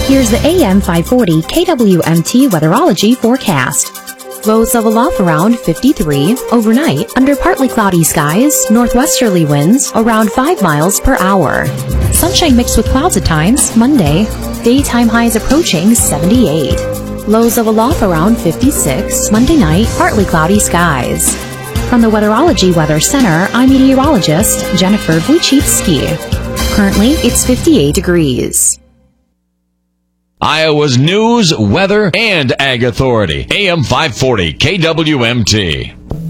Here's the AM 540 KWMT Weatherology forecast. Lows level off around 53. Overnight, under partly cloudy skies, northwesterly winds around 5 miles per hour. Sunshine mixed with clouds at times, Monday. Daytime highs approaching 78. Lows level off around 56. Monday night, partly cloudy skies. From the Weatherology Weather Center, I'm meteorologist Jennifer Wojcicki. Currently, it's 58 degrees. Iowa's news, weather, and ag authority. AM 540 KWMT.